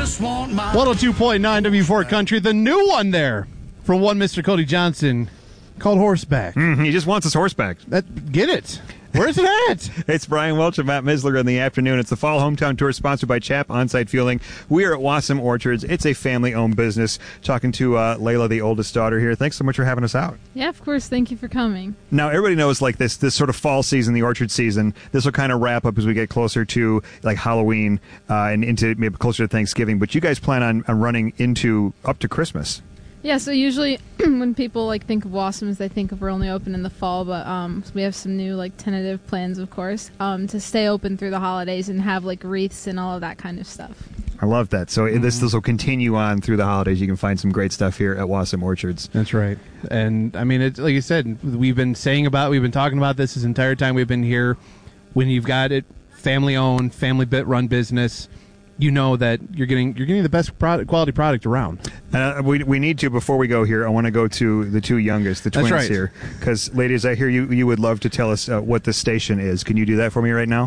just want my 102.9 W4 Country, the new one there from one Mr. Cody Johnson called Horseback. He just wants his horseback. Get it. Where's it at? It's Brian Welch and Matt Misler in the afternoon. It's the Fall Hometown Tour sponsored by Chap On-Site Fueling. We are at Wasm Orchards. It's a family-owned business. Talking to Layla, the oldest daughter here. Thanks so much for having us out. Yeah, of course. Thank you for coming. Now, everybody knows like this sort of fall season, the orchard season. This will kind of wrap up as we get closer to like Halloween and into maybe closer to Thanksgiving. But you guys plan on running up to Christmas. Yeah, so usually when people think of Wasms, they think of we're only open in the fall, but we have some new tentative plans, of course, to stay open through the holidays and have wreaths and all of that kind of stuff. I love that. So this will continue on through the holidays. You can find some great stuff here at Wasm Orchards. That's right. And I mean, it's like you said, we've been talking about this entire time we've been here. When you've got it family owned, family run business, you know that you're getting the best quality product around. We need to, before we go here, I want to go to the two youngest, the twins. That's right. Here. Because, ladies, I hear you would love to tell us what the station is. Can you do that for me right now?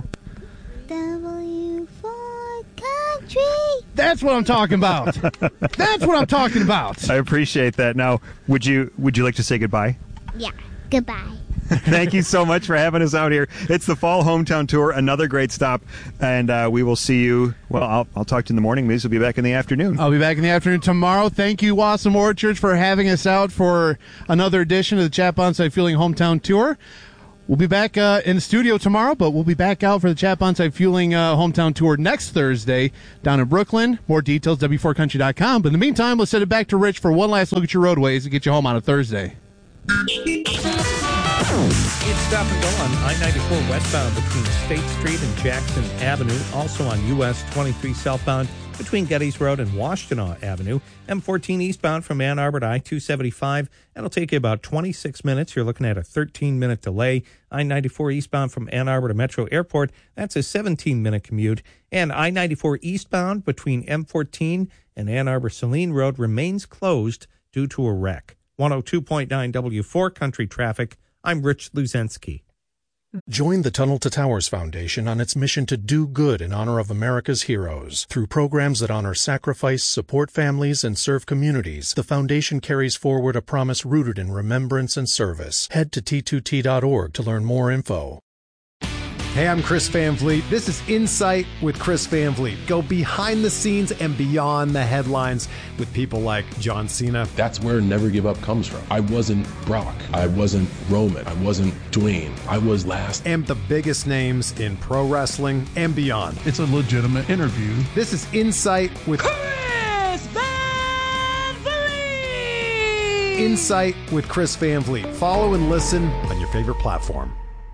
W4 Country. That's what I'm talking about. That's what I'm talking about. I appreciate that. Now, would you like to say goodbye? Yeah, goodbye. Thank you so much for having us out here. It's the Fall Hometown Tour, another great stop, and we will see you. Well, I'll talk to you in the morning. Maybe we'll be back in the afternoon. I'll be back in the afternoon tomorrow. Thank you, Wasm Orchards, for having us out for another edition of the Chap On-Site Fueling Hometown Tour. We'll be back in the studio tomorrow, but we'll be back out for the Chap On-Site Fueling Hometown Tour next Thursday down in Brooklyn. More details, W4Country.com. But in the meantime, let's send it back to Rich for one last look at your roadways to get you home on a Thursday. It's stop and go on I-94 westbound between State Street and Jackson Avenue. Also on US 23 southbound between Gettys Road and Washtenaw Avenue. M14 eastbound from Ann Arbor to I-275. That'll take you about 26 minutes. You're looking at a 13-minute delay. I-94 eastbound from Ann Arbor to Metro Airport. That's a 17-minute commute. And I-94 eastbound between M14 and Ann Arbor-Saline Road remains closed due to a wreck. 102.9 W4 Country Traffic. I'm Rich Luzensky. Join the Tunnel to Towers Foundation on its mission to do good in honor of America's heroes. Through programs that honor sacrifice, support families, and serve communities, the foundation carries forward a promise rooted in remembrance and service. Head to T2T.org to learn more info. Hey, I'm Chris Van Vliet. This is Insight with Chris Van Vliet. Go behind the scenes and beyond the headlines with people like John Cena. That's where Never Give Up comes from. I wasn't Brock. I wasn't Roman. I wasn't Dwayne. I was last. And the biggest names in pro wrestling and beyond. It's a legitimate interview. This is Insight with Chris Van Vliet. Insight with Chris Van Vliet. Follow and listen on your favorite platform.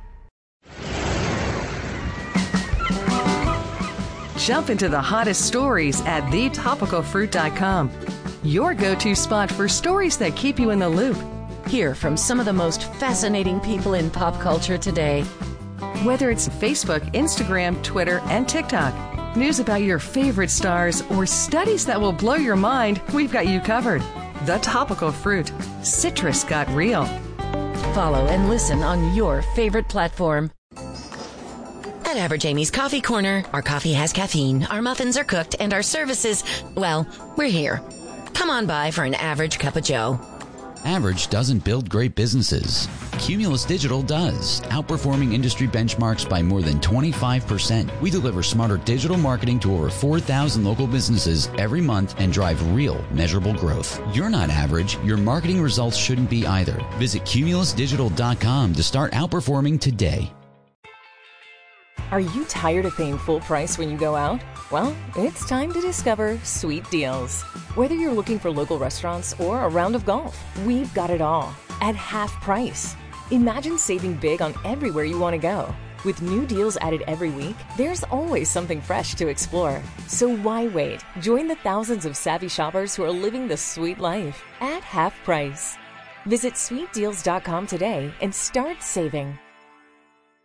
Jump into the hottest stories at thetopicalfruit.com. Your go-to spot for stories that keep you in the loop. Hear from some of the most fascinating people in pop culture today. Whether it's Facebook, Instagram, Twitter, and TikTok, news about your favorite stars, or studies that will blow your mind, we've got you covered. The Topical Fruit. Citrus got real. Follow and listen on your favorite platform. At Average Amy's Coffee Corner, our coffee has caffeine, our muffins are cooked, and our services, well, we're here. Come on by for an average cup of joe. Average doesn't build great businesses. Cumulus Digital does, outperforming industry benchmarks by more than 25%. We deliver smarter digital marketing to over 4,000 local businesses every month and drive real, measurable growth. You're not average. Your marketing results shouldn't be either. Visit cumulusdigital.com to start outperforming today. Are you tired of paying full price when you go out? Well, it's time to discover Sweet Deals. Whether you're looking for local restaurants or a round of golf, we've got it all at half price. Imagine saving big on everywhere you want to go. With new deals added every week, there's always something fresh to explore. So why wait? Join the thousands of savvy shoppers who are living the sweet life at half price. Visit sweetdeals.com today and start saving.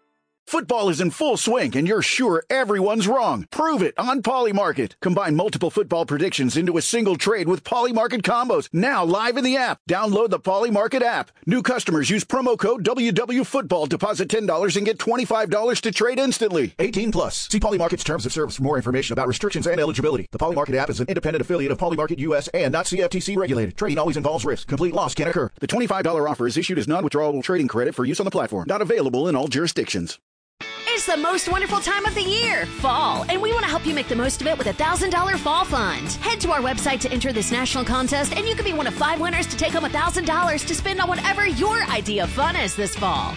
Football is in full swing, and you're sure everyone's wrong. Prove it on Polymarket. Combine multiple football predictions into a single trade with Polymarket combos. Now live in the app. Download the Polymarket app. New customers use promo code WWFootball. Deposit $10 and get $25 to trade instantly. 18 plus. See Polymarket's terms of service for more information about restrictions and eligibility. The Polymarket app is an independent affiliate of Polymarket US and not CFTC regulated. Trading always involves risk. Complete loss can occur. The $25 offer is issued as non-withdrawable trading credit for use on the platform. Not available in all jurisdictions. It's the most wonderful time of the year, fall, and we want to help you make the most of it with a $1,000 fall fund. Head to our website to enter this national contest, and you could be one of 5 winners to take home $1,000 to spend on whatever your idea of fun is this fall.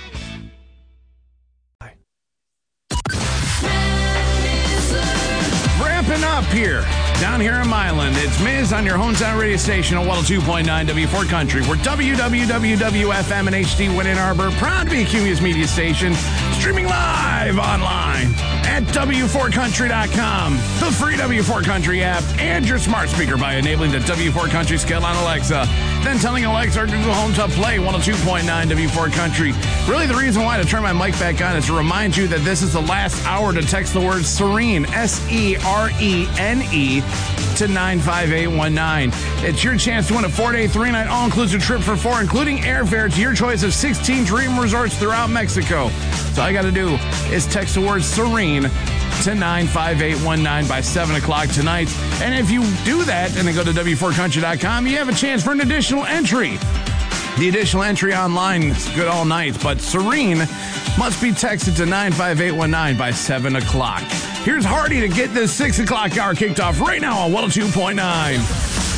Ramping up here, down here in Milan. It's Miz on your hometown radio station on 102.9 W4 Country. We're WWWFM and HD Win Ann Arbor, proud to be a Cumulus media station, streaming live online at W4Country.com, the free W4 Country app, and your smart speaker by enabling the W4 Country skill on Alexa. Then telling Alexa or Google Home to play 102.9 W4 Country. Really, the reason why to turn my mic back on is to remind you that this is the last hour to text the word Serene, SERENE, to 95819. It's your chance to win a 4-day, 3-night all-inclusive trip for 4, including airfare to your choice of 16 dream resorts throughout Mexico. So all you got to do is text the word Serene to 95819 by 7 o'clock tonight. And if you do that and then go to W4Country.com, you have a chance for an additional entry. The additional entry online is good all night, but Serene must be texted to 95819 by 7 o'clock. Here's Hardy to get this 6 o'clock hour kicked off right now on 102.9.